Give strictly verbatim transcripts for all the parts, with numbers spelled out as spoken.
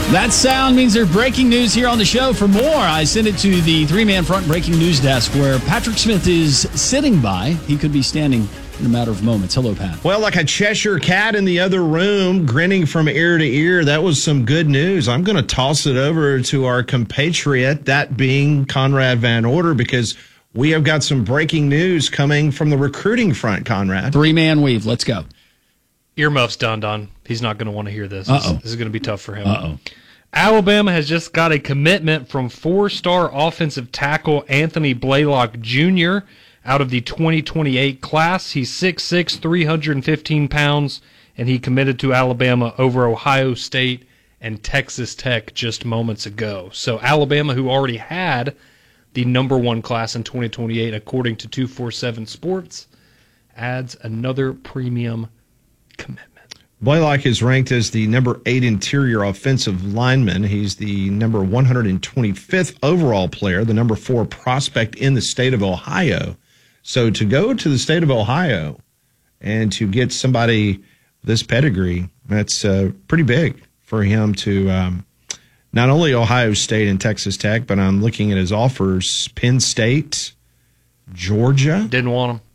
That sound means there's breaking news here on the show. For more, I send it to the three-man front breaking news desk where Patrick Smith is sitting by. He could be standing in a matter of moments. Hello, Pat. Well, like a Cheshire cat in the other room, grinning from ear to ear, that was some good news. I'm going to toss it over to our compatriot, that being Conrad Van Order, because we have got some breaking news coming from the recruiting front, Conrad. Three-man weave. Let's go. Earmuffs, Don Don. He's not going to want to hear this. Uh-oh. This is going to be tough for him. Uh-oh. Alabama has just got a commitment from four-star offensive tackle Anthony Blaylock Junior out of the twenty twenty-eight class. He's six six, three hundred fifteen pounds, and he committed to Alabama over Ohio State and Texas Tech just moments ago. So Alabama, who already had the number one class in twenty twenty-eight, according to two forty-seven Sports, adds another premium commitment. Blaylock is ranked as the number eight interior offensive lineman. He's the number one hundred twenty-fifth overall player, the number four prospect in the state of Ohio. So to go to the state of Ohio and to get somebody this pedigree, that's uh, pretty big for him to um, not only Ohio State and Texas Tech, but I'm looking at his offers, Penn State, Georgia. Didn't want him.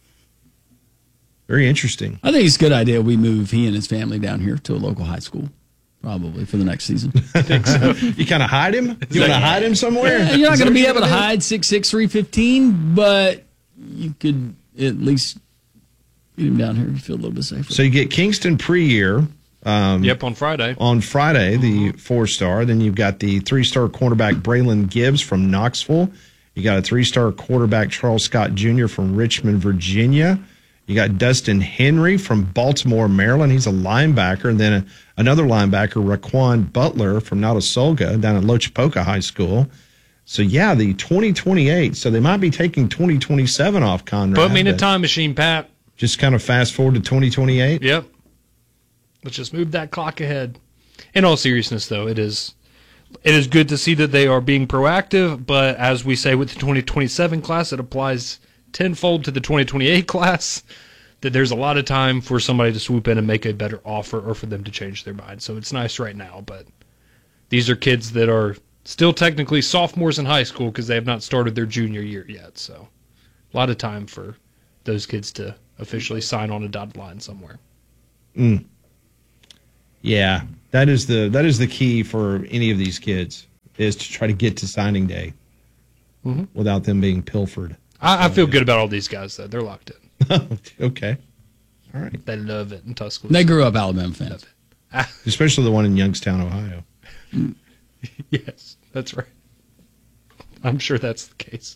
Very interesting. I think it's a good idea we move he and his family down here to a local high school, probably, for the next season. I think so. You kind of hide him? You want to hide him somewhere? Yeah, you're not going to be able to hide six six, three fifteen, but you could at least get him down here and feel a little bit safer. So you get Kingston Pre-Year. Um, yep, on Friday. On Friday, the mm-hmm. four-star. Then you've got the three-star cornerback Braylon Gibbs from Knoxville. You got a three-star quarterback Charles Scott Junior from Richmond, Virginia. You got Dustin Henry from Baltimore, Maryland. He's a linebacker. And then a, another linebacker, Raquan Butler from Notasulga down at Lochapoka High School. So, yeah, the twenty twenty-eight. So they might be taking twenty twenty-seven off, Conrad. Put me in a time machine, Pat. Just kind of fast forward to twenty twenty-eight? Yep. Let's just move that clock ahead. In all seriousness, though, it is it is good to see that they are being proactive. But as we say with the twenty twenty-seven class, it applies tenfold to the twenty twenty-eight class, that there's a lot of time for somebody to swoop in and make a better offer or for them to change their mind. So it's nice right now, but these are kids that are still technically sophomores in high school because they have not started their junior year yet. So a lot of time for those kids to officially sign on a dotted line somewhere. Mm. Yeah, that is the that is the key for any of these kids, is to try to get to signing day mm-hmm. without them being pilfered. I, I feel good about all these guys, though. They're locked in. Okay. All right. They love it in Tuscaloosa. They grew up Alabama fans. Especially the one in Youngstown, Ohio. Yes, that's right. I'm sure that's the case.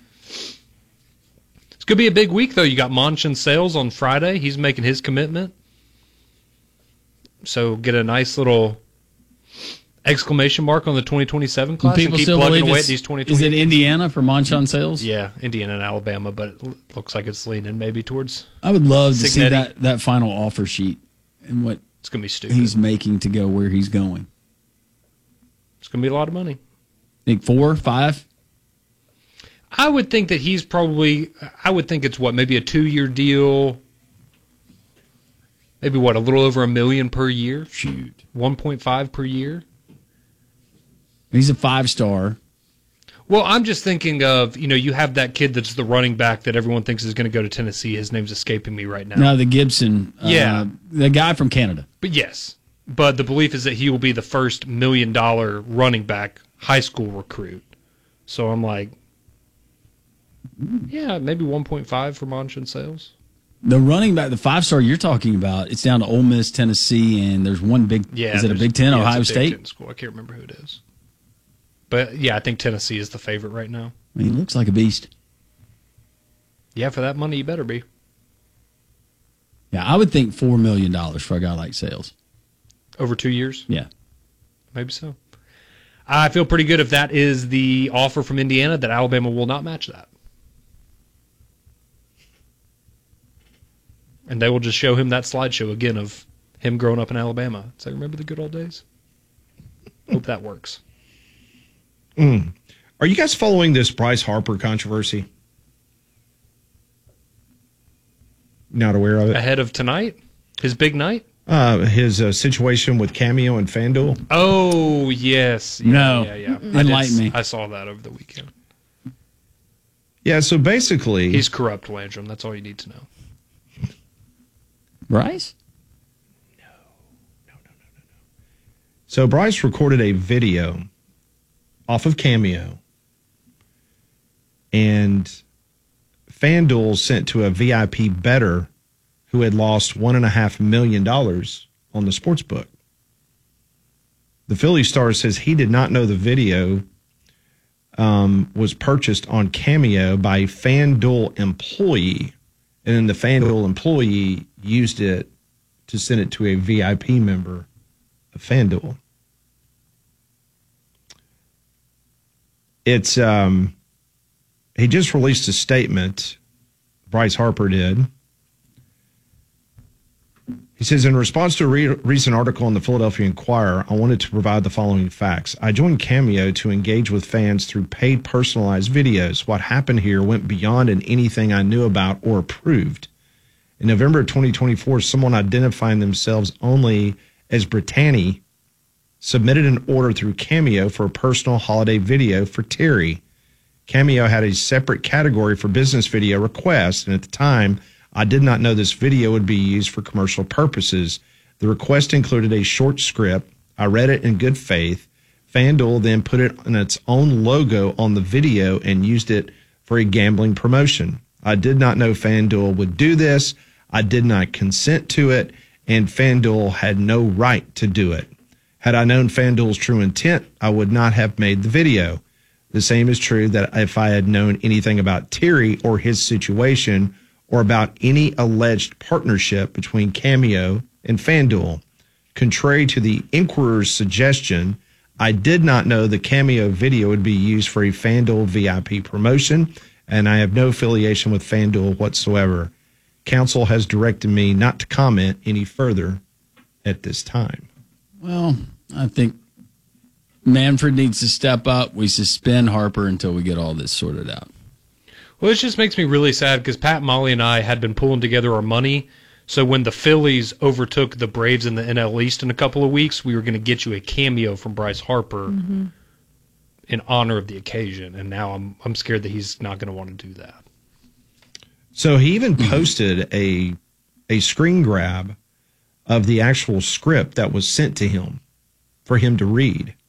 It's going to be a big week, though. You got Monchen Sales on Friday. He's making his commitment. So get a nice little exclamation mark on the twenty twenty-seven class People and keep still plugging away at it's, these twenty Is it Indiana for Monchon Sales? Yeah, Indiana and Alabama, but it looks like it's leaning maybe towards I would love to Signetti. see that, that final offer sheet and what it's going to be stupid. he's making to go where he's going. It's going to be a lot of money. Think four, five? I would think that he's probably, I would think it's what, maybe a two-year deal, maybe what, a little over a million per year? Shoot. one point five per year? He's a five-star. Well, I'm just thinking of, you know, you have that kid that's the running back that everyone thinks is going to go to Tennessee. His name's escaping me right now. No, the Gibson. Yeah. Uh, the guy from Canada. But yes. But the belief is that he will be the first million-dollar running back high school recruit. So I'm like, yeah, maybe one point five for Monchen Sales. The running back, the five-star you're talking about, it's down to Ole Miss, Tennessee, and there's one big, yeah, is it a Big Ten, yeah, Ohio it's a State? Big Ten school. I can't remember who it is. But, yeah, I think Tennessee is the favorite right now. I mean, he looks like a beast. Yeah, for that money, you better be. Yeah, I would think four million dollars for a guy like Sales. Over two years? Yeah. Maybe so. I feel pretty good if that is the offer from Indiana, that Alabama will not match that. And they will just show him that slideshow again of him growing up in Alabama. So remember the good old days? Hope that works. Mm. Are you guys following this Bryce Harper controversy? Not aware of it? Ahead of tonight? His big night? Uh, his uh, situation with Cameo and FanDuel. Oh, yes. Yeah, No. Yeah, yeah. Mm-mm. I did- Enlighten me. I saw that over the weekend. Yeah, so basically, He's corrupt, Landrum. That's all you need to know. Bryce? so Bryce recorded a video off of Cameo, and FanDuel sent to a V I P bettor who had lost one and a half million dollars on the sports book. The Philly Star says he did not know the video um, was purchased on Cameo by a FanDuel employee, and then the FanDuel employee used it to send it to a V I P member of FanDuel. It's um, he just released a statement. Bryce Harper did. He says, in response to a re- recent article in the Philadelphia Inquirer, I wanted to provide the following facts. I joined Cameo to engage with fans through paid personalized videos. What happened here went beyond in anything I knew about or approved. In November of twenty twenty-four, someone identifying themselves only as Brittany submitted an order through Cameo for a personal holiday video for Terry. Cameo had a separate category for business video requests, and at the time, I did not know this video would be used for commercial purposes. The request included a short script. I read it in good faith. FanDuel then put it on its own logo on the video and used it for a gambling promotion. I did not know FanDuel would do this. I did not consent to it, and FanDuel had no right to do it. Had I known FanDuel's true intent, I would not have made the video. The same is true that if I had known anything about Terry or his situation or about any alleged partnership between Cameo and FanDuel. Contrary to the Inquirer's suggestion, I did not know the Cameo video would be used for a FanDuel V I P promotion, and I have no affiliation with FanDuel whatsoever. Counsel has directed me not to comment any further at this time. Well, I think Manfred needs to step up. We suspend Harper until we get all this sorted out. Well, it just makes me really sad because Pat, Molly, and I had been pulling together our money. So when the Phillies overtook the Braves in the N L East in a couple of weeks, we were going to get you a cameo from Bryce Harper mm-hmm. in honor of the occasion. And now I'm I'm scared that he's not going to want to do that. So he even posted a a screen grab of the actual script that was sent to him for him to read.